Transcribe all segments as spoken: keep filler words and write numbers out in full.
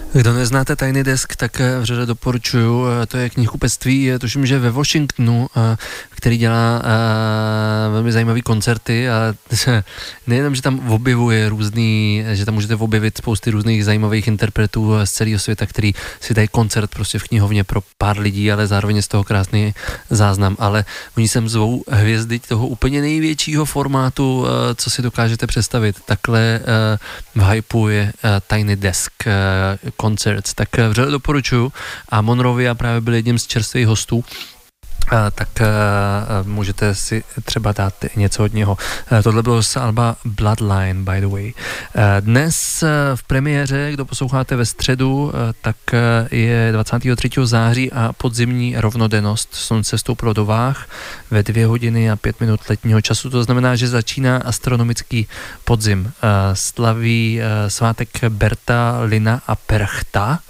Kdo neznáte Tiny Desk, tak vřele doporučuju, to je knihkupectví, tuším, že ve Washingtonu, který dělá velmi zajímavé koncerty a nejenom, že tam objevuje různý, že tam můžete objevit spousty různých zajímavých interpretů z celého světa, který si dají koncert prostě v knihovně pro pár lidí, ale zároveň z toho krásný záznam, ale oni sem zvou hvězdy toho úplně největšího formátu, co si dokážete představit. Takhle v hypeu je Tiny Desk Concerts, tak vřele doporučuju a Monrovia právě byl jedním z čerstvých hostů, a, tak a, a, můžete si třeba dát něco od něho. A, tohle bylo z alba Bloodline, by the way. A, dnes a, v premiéře, kdo posloucháte ve středu, a, tak a, je dvacátého třetího září a podzimní rovnodennost. Slunce stouplo do váh ve dvě hodiny a pět minut letního času. To znamená, že začíná astronomický podzim. A, slaví a, svátek Berta, Lina a Perchta.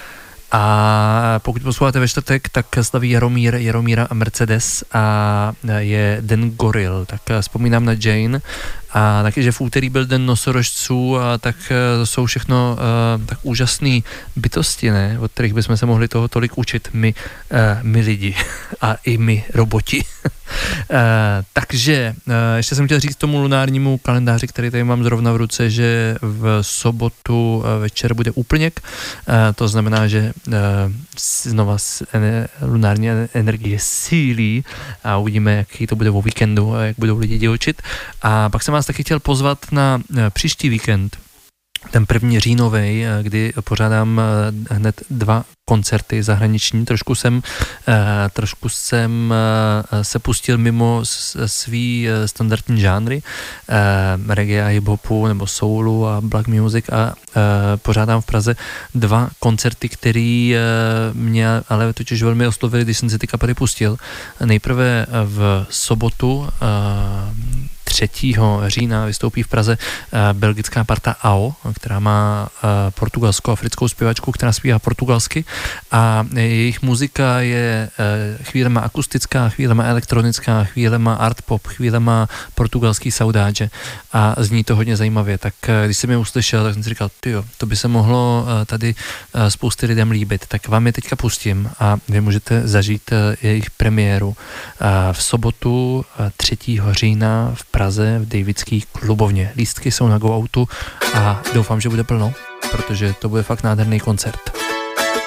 A pokud posloucháte ve čtvrtek, tak slaví Jaromír, Jaromíra a Mercedes a je Den goril. Tak vzpomínám na Jane a taky, že v úterý byl Den nosorožců a tak to jsou všechno uh, tak úžasný bytosti, ne? Od kterých bychom se mohli toho tolik učit my, uh, my lidi a i my roboti. uh, takže uh, ještě jsem chtěl říct tomu lunárnímu kalendáři, který tady mám zrovna v ruce, že v sobotu uh, večer bude úplněk, uh, to znamená, že uh, znova ene, lunární energie sílí a uvidíme, jaký to bude o víkendu a jak budou lidi divočit. A pak jsem vás taky chtěl pozvat na příští víkend, ten první říjnovej, kdy pořádám hned dva koncerty zahraniční. Trošku jsem, trošku jsem se pustil mimo svý standardní žánry, reggae a hip-hopu nebo soulu a black music a pořádám v Praze dva koncerty, který mě ale totiž velmi oslovili, když jsem si ty kapely pustil. Nejprve v sobotu třetího října vystoupí v Praze uh, belgická parta A O, která má uh, portugalsko-africkou zpěvačku, která zpívá portugalsky a jejich muzika je uh, chvílema akustická, chvílema elektronická, chvílema art pop, chvílema portugalský saudage a zní to hodně zajímavě. Tak uh, když jsem je uslyšel, tak jsem si říkal, tyjo, to by se mohlo uh, tady uh, spousty lidem líbit, tak vám je teďka pustím a vy můžete zažít uh, jejich premiéru uh, v sobotu uh, třetího října v Praze v Davidský klubovně. Lístky jsou na Go Outu a doufám, že bude plno, protože to bude fakt nádherný koncert.